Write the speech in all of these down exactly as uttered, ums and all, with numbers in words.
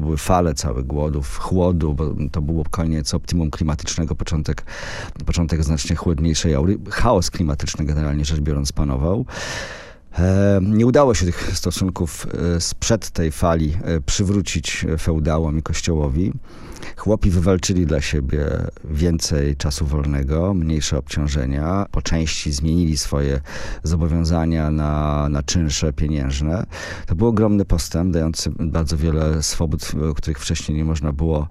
były fale całe głodów, chłodu, bo to było koniec optimum klimatycznego, początek, początek znacznie chłodniejszej aury. Chaos klimatyczny generalnie rzecz biorąc panował. Nie udało się tych stosunków sprzed tej fali przywrócić feudałom i kościołowi. Chłopi wywalczyli dla siebie więcej czasu wolnego, mniejsze obciążenia. Po części zmienili swoje zobowiązania na, na czynsze pieniężne. To był ogromny postęp, dający bardzo wiele swobód, o których wcześniej nie można było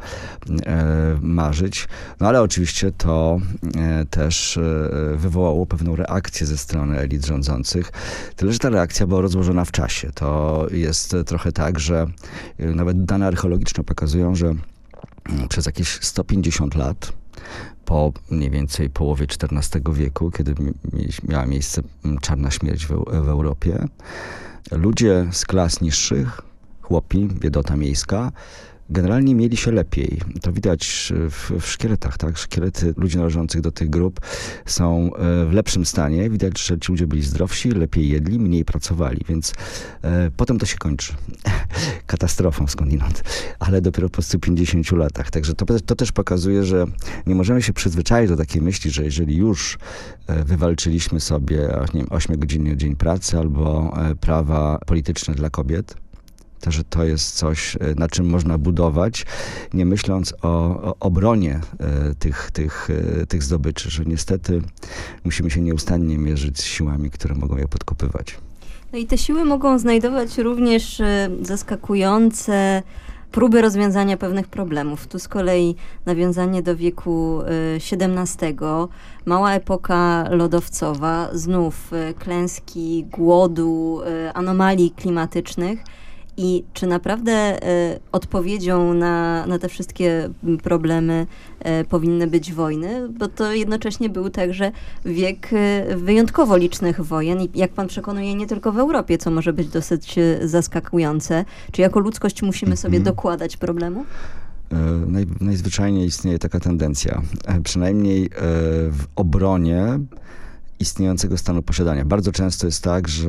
e, marzyć. No ale oczywiście to e, też e, wywołało pewną reakcję ze strony elit rządzących. Tyle, że ta reakcja była rozłożona w czasie. To jest trochę tak, że nawet dane archeologiczne pokazują, że przez jakieś sto pięćdziesiąt lat, po mniej więcej połowie czternastego wieku, kiedy miała miejsce czarna śmierć w, w Europie, ludzie z klas niższych, chłopi, biedota miejska, generalnie mieli się lepiej. To widać w, w szkieletach, tak? Szkielety ludzi należących do tych grup są w lepszym stanie. Widać, że ci ludzie byli zdrowsi, lepiej jedli, mniej pracowali, więc e, potem to się kończy. Katastrofą skądinąd. Ale dopiero po stu pięćdziesięciu latach. Także to, to też pokazuje, że nie możemy się przyzwyczaić do takiej myśli, że jeżeli już e, wywalczyliśmy sobie, nie wiem, ośmiogodzinny dzień pracy albo e, prawa polityczne dla kobiet, to, że to jest coś, na czym można budować, nie myśląc o, o obronie e, tych, tych, e, tych zdobyczy, że niestety musimy się nieustannie mierzyć z siłami, które mogą je podkopywać. No i te siły mogą znajdować również e, zaskakujące próby rozwiązania pewnych problemów. Tu z kolei nawiązanie do wieku e, siedemnastego, mała epoka lodowcowa, znów e, klęski, głodu, e, anomalii klimatycznych. I czy naprawdę y, odpowiedzią na, na te wszystkie problemy y, powinny być wojny? Bo to jednocześnie był także wiek y, wyjątkowo licznych wojen i jak pan przekonuje, nie tylko w Europie, co może być dosyć y, zaskakujące. Czy jako ludzkość musimy sobie mm-hmm. dokładać problemu? Naj, najzwyczajniej istnieje taka tendencja. Przynajmniej y, w obronie istniejącego stanu posiadania. Bardzo często jest tak, że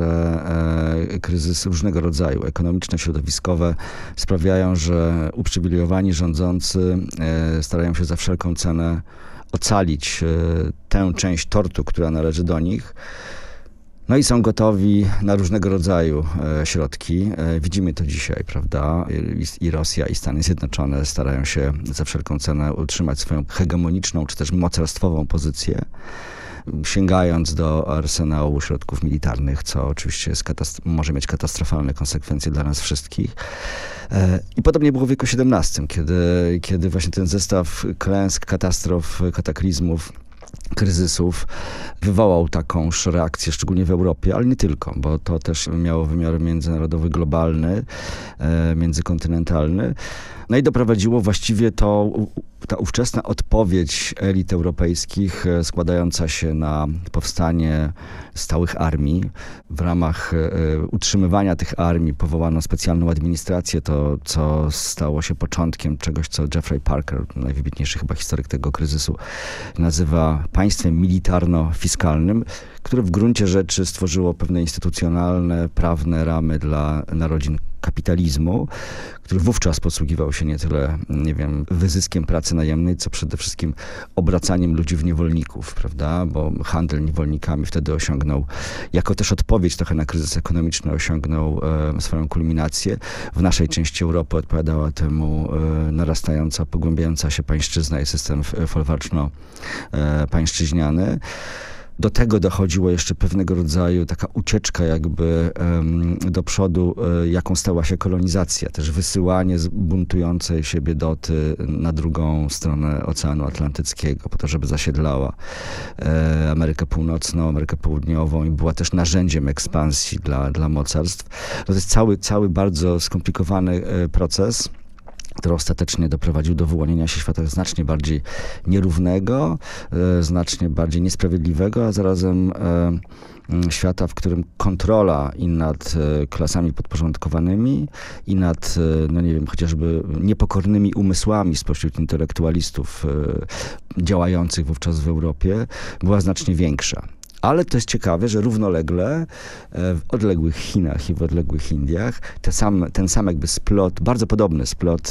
e, kryzysy różnego rodzaju, ekonomiczne, środowiskowe, sprawiają, że uprzywilejowani rządzący e, starają się za wszelką cenę ocalić e, tę część tortu, która należy do nich. No i są gotowi na różnego rodzaju e, środki. E, widzimy to dzisiaj, prawda? I, I Rosja, i Stany Zjednoczone starają się za wszelką cenę utrzymać swoją hegemoniczną, czy też mocarstwową pozycję, sięgając do arsenału środków militarnych, co oczywiście jest katast- może mieć katastrofalne konsekwencje dla nas wszystkich. E, I podobnie było w wieku siedemnastym, kiedy, kiedy właśnie ten zestaw klęsk, katastrof, kataklizmów, kryzysów wywołał taką reakcję, szczególnie w Europie, ale nie tylko, bo to też miało wymiar międzynarodowy, globalny, e, międzykontynentalny. No i doprowadziło właściwie to, ta ówczesna odpowiedź elit europejskich e, składająca się na powstanie stałych armii. W ramach e, utrzymywania tych armii powołano specjalną administrację, to co stało się początkiem czegoś, co Jeffrey Parker, najwybitniejszy chyba historyk tego kryzysu, nazywa państwem militarno-fiskalnym, które w gruncie rzeczy stworzyło pewne instytucjonalne, prawne ramy dla narodzin kapitalizmu, który wówczas posługiwał się nie tyle, nie wiem, wyzyskiem pracy najemnej, co przede wszystkim obracaniem ludzi w niewolników, prawda? Bo handel niewolnikami wtedy osiągnął, jako też odpowiedź trochę na kryzys ekonomiczny, osiągnął e, swoją kulminację. W naszej części Europy odpowiadała temu e, narastająca, pogłębiająca się pańszczyzna i system folwarczno-pańszczyźniany. Do tego dochodziło jeszcze pewnego rodzaju taka ucieczka jakby um, do przodu, um, jaką stała się kolonizacja. Też wysyłanie buntującej się biedoty na drugą stronę Oceanu Atlantyckiego, po to, żeby zasiedlała e, Amerykę Północną, Amerykę Południową i była też narzędziem ekspansji dla, dla mocarstw. To jest cały, cały bardzo skomplikowany e, proces, który ostatecznie doprowadził do wyłonienia się świata znacznie bardziej nierównego, e, znacznie bardziej niesprawiedliwego, a zarazem e, świata, w którym kontrola i nad e, klasami podporządkowanymi, i nad, e, no nie wiem, chociażby niepokornymi umysłami spośród intelektualistów e, działających wówczas w Europie była znacznie większa. Ale to jest ciekawe, że równolegle w odległych Chinach i w odległych Indiach te sam, ten sam jakby splot, bardzo podobny splot